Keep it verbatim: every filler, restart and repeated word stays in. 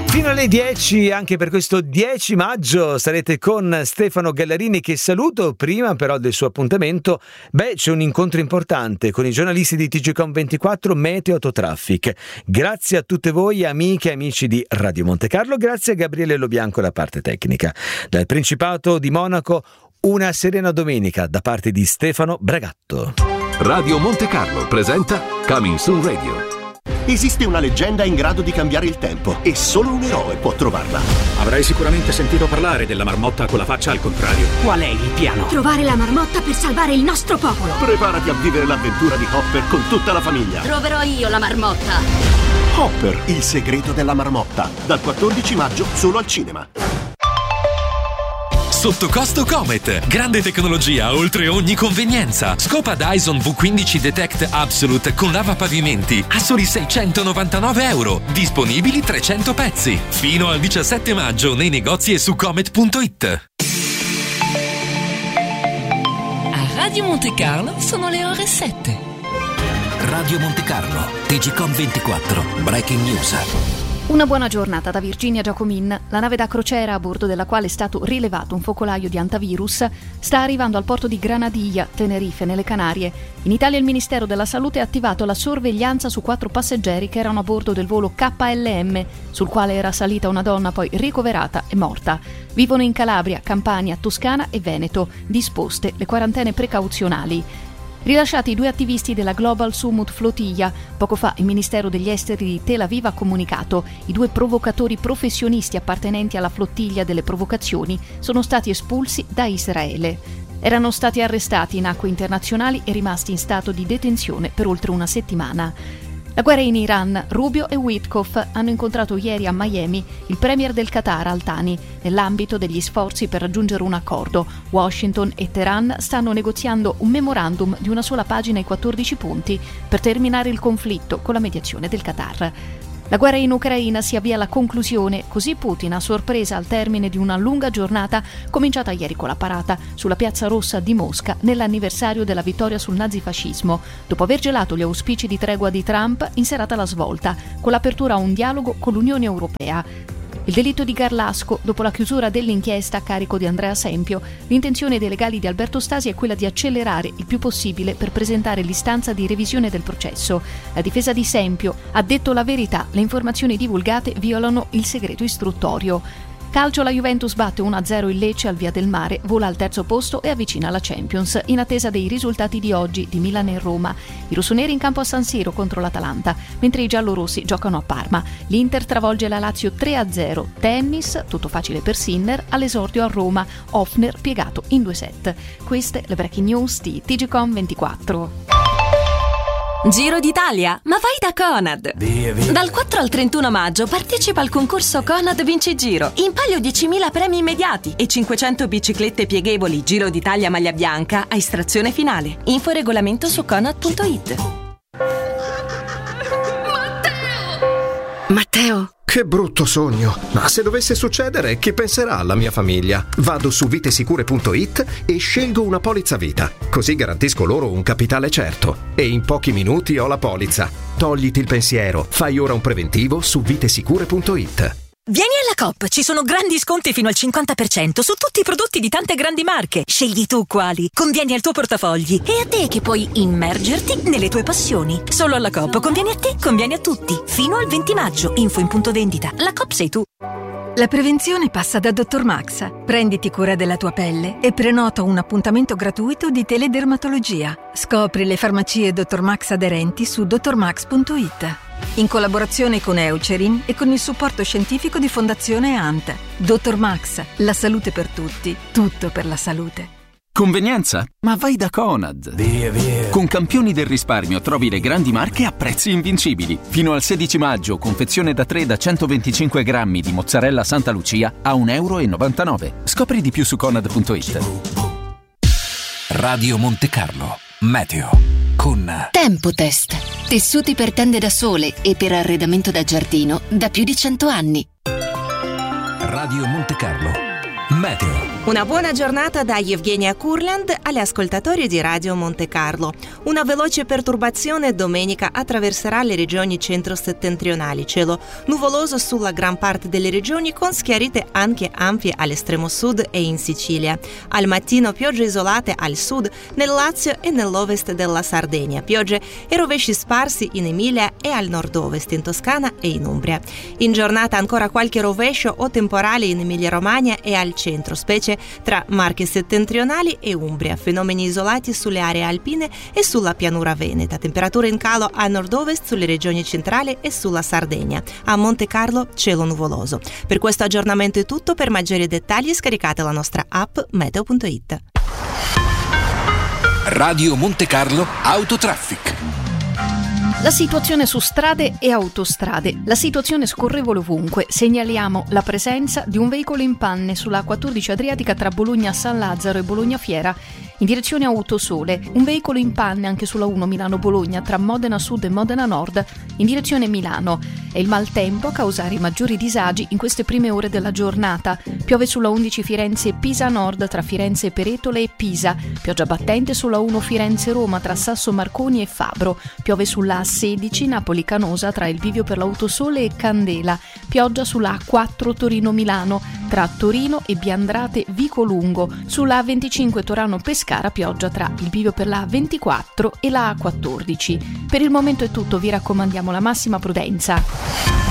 Fino alle dieci, anche per questo dieci maggio, sarete con Stefano Gallarini, che saluto. Prima però del suo appuntamento, beh, c'è un incontro importante con i giornalisti di T G Com ventiquattro Meteo Autotraffic. Grazie a tutte voi, amiche e amici di Radio Monte Carlo, grazie a Gabriele Lobianco, la parte tecnica. Dal Principato di Monaco, una serena domenica da parte di Stefano Bragatto. Radio Monte Carlo presenta Coming Soon Radio. Esiste una leggenda in grado di cambiare il tempo e solo un eroe può trovarla. Avrai sicuramente sentito parlare della marmotta con la faccia al contrario. Qual è il piano? Trovare la marmotta per salvare il nostro popolo. Preparati a vivere l'avventura di Hopper con tutta la famiglia. Troverò io la marmotta. Hopper, il segreto della marmotta. Dal quattordici maggio solo al cinema. Sotto costo Comet, grande tecnologia oltre ogni convenienza. Scopa Dyson V quindici Detect Absolute con lavapavimenti a soli seicentonovantanove euro, disponibili trecento pezzi. Fino al diciassette maggio nei negozi e su comet punto it. A Radio Monte Carlo sono le ore sette. Radio Monte Carlo, T G Com ventiquattro, Breaking News. Una buona giornata da Virginia Giacomin. La nave da crociera a bordo della quale è stato rilevato un focolaio di antivirus sta arrivando al porto di Granadilla, Tenerife, nelle Canarie. In Italia il Ministero della Salute ha attivato la sorveglianza su quattro passeggeri che erano a bordo del volo K L M, sul quale era salita una donna poi ricoverata e morta. Vivono in Calabria, Campania, Toscana e Veneto, disposte le quarantene precauzionali. Rilasciati i due attivisti della Global Summit Flotilla, poco fa il Ministero degli Esteri di Tel Aviv ha comunicato: i due provocatori professionisti appartenenti alla flottiglia delle provocazioni sono stati espulsi da Israele. Erano stati arrestati in acque internazionali e rimasti in stato di detenzione per oltre una settimana. La guerra in Iran. Rubio e Witkoff hanno incontrato ieri a Miami il premier del Qatar Al-Thani nell'ambito degli sforzi per raggiungere un accordo. Washington e Teheran stanno negoziando un memorandum di una sola pagina e quattordici punti per terminare il conflitto con la mediazione del Qatar. La guerra in Ucraina si avvia alla conclusione, così Putin a sorpresa al termine di una lunga giornata cominciata ieri con la parata sulla Piazza Rossa di Mosca nell'anniversario della vittoria sul nazifascismo, dopo aver gelato gli auspici di tregua di Trump in serata la svolta, con l'apertura a un dialogo con l'Unione Europea. Il delitto di Garlasco, dopo la chiusura dell'inchiesta a carico di Andrea Sempio, l'intenzione dei legali di Alberto Stasi è quella di accelerare il più possibile per presentare l'istanza di revisione del processo. La difesa di Sempio ha detto la verità: le informazioni divulgate violano il segreto istruttorio. Calcio, la Juventus batte uno a zero il Lecce al Via del Mare, vola al terzo posto e avvicina la Champions, in attesa dei risultati di oggi di Milan e Roma. I rossoneri in campo a San Siro contro l'Atalanta, mentre i giallorossi giocano a Parma. L'Inter travolge la Lazio tre a zero. Tennis, tutto facile per Sinner, all'esordio a Roma. Hofner piegato in due set. Queste le breaking news di T G Com ventiquattro. Giro d'Italia, ma vai da Conad! Via, via. Dal quattro al trentuno maggio partecipa al concorso Conad Vinci Giro. In palio diecimila premi immediati e cinquecento biciclette pieghevoli Giro d'Italia maglia bianca a estrazione finale. Info e regolamento su conad punto it. Matteo! Matteo? Che brutto sogno. Ma se dovesse succedere, che penserà la mia famiglia? Vado su vitesicure punto it e scelgo una polizza vita. Così garantisco loro un capitale certo. E in pochi minuti ho la polizza. Togliti il pensiero. Fai ora un preventivo su vitesicure punto it. Vieni alla Coop, ci sono grandi sconti fino al cinquanta per cento su tutti i prodotti di tante grandi marche. Scegli tu quali, convieni al tuo portafogli e a te che puoi immergerti nelle tue passioni. Solo alla Coop convieni a te, convieni a tutti. Fino al venti maggio, info in punto vendita. La Coop sei tu. La prevenzione passa da Dottor Max. Prenditi cura della tua pelle e prenota un appuntamento gratuito di teledermatologia. Scopri le farmacie Dottor Max aderenti su dottor max punto it. In collaborazione con Eucerin e con il supporto scientifico di Fondazione A N T. Dottor Max, la salute per tutti, tutto per la salute. Convenienza? Ma vai da Conad! Via, via. Con campioni del risparmio trovi le grandi marche a prezzi invincibili. Fino al sedici maggio, confezione da tre da centoventicinque grammi di mozzarella Santa Lucia a un euro e novantanove. Scopri di più su conad punto it. Radio Monte Carlo, Meteo, con Tempotest. Tessuti per tende da sole e per arredamento da giardino da più di cento anni. Radio Monte Carlo, Meteo. Una buona giornata da Evgenia Kurland agli ascoltatori di Radio Monte Carlo. Una veloce perturbazione domenica attraverserà le regioni centro-settentrionali. Cielo nuvoloso sulla gran parte delle regioni con schiarite anche ampie all'estremo sud e in Sicilia. Al mattino piogge isolate al sud, nel Lazio e nell'ovest della Sardegna. Piogge e rovesci sparsi in Emilia e al nord-ovest, in Toscana e in Umbria. In giornata ancora qualche rovescio o temporale in Emilia-Romagna e al centro, specie tra Marche settentrionali e Umbria, fenomeni isolati sulle aree alpine e sulla pianura veneta, temperature in calo a nord-ovest sulle regioni centrali e sulla Sardegna. A Monte Carlo cielo nuvoloso. Per questo aggiornamento è tutto, per maggiori dettagli scaricate la nostra app meteo punto it. Radio Monte Carlo Autotraffic. La situazione su strade e autostrade. La situazione scorrevole ovunque. Segnaliamo la presenza di un veicolo in panne sulla A quattordici Adriatica tra Bologna San Lazzaro e Bologna Fiera in direzione Autosole. Un veicolo in panne anche sulla uno Milano-Bologna tra Modena Sud e Modena Nord in direzione Milano. È il maltempo a causare i maggiori disagi in queste prime ore della giornata. Piove sulla undici Firenze-Pisa Nord tra Firenze Peretole e Pisa. Pioggia battente sulla uno Firenze-Roma tra Sasso Marconi e Fabro. Piove sulla A sedici Napoli-Canosa tra il bivio per l'Autosole e Candela. Pioggia sulla A quattro Torino-Milano tra Torino e Biandrate Vicolungo. Sulla A venticinque Torano-Pescara pioggia tra il bivio per la A ventiquattro e la A quattordici. Per il momento è tutto, vi raccomandiamo la massima prudenza.